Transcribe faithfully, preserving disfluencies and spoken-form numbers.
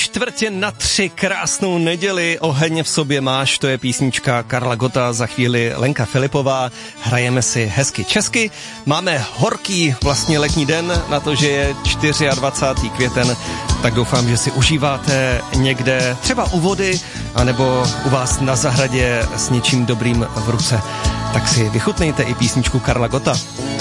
čtvrtě na tři, krásnou neděli, oheň v sobě máš, to je písnička Karla Gotta, za chvíli Lenka Filipová, hrajeme si hezky česky, máme horký vlastně letní den, na to, že je dvacátého čtvrtého květen, tak doufám, že si užíváte někde třeba u vody, anebo u vás na zahradě s něčím dobrým v ruce, tak si vychutnejte i písničku Karla Gotta.